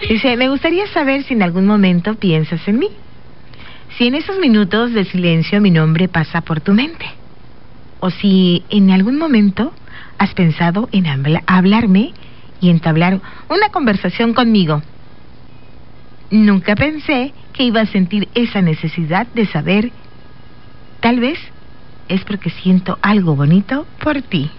Dice, me gustaría saber si en algún momento piensas en mí. Si en esos minutos de silencio mi nombre pasa por tu mente. O si en algún momento has pensado en hablarme y entablar una conversación conmigo. Nunca pensé que iba a sentir esa necesidad de saber. Tal vez es porque siento algo bonito por ti.